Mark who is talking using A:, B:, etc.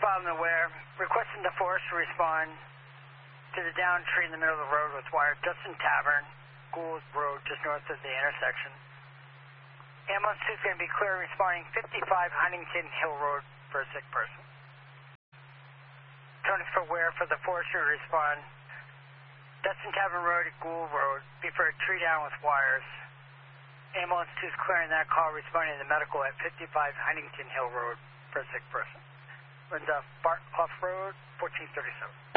A: Bob Aware, requesting the forest to respond to the downed tree in the middle of the road with wire. Dustin Tavern, Gould Road, just north of the intersection. Ambulance 2 is going to be clear, responding 55 Huntington Hill Road for a sick person. Tony for Ware for the forester to respond. Dustin Tavern Road at Gould Road, be for a tree down with wires. Ambulance 2 is clearing that call, responding to the medical at 55 Huntington Hill Road for a sick person. Linda Barthoff Road, 1437.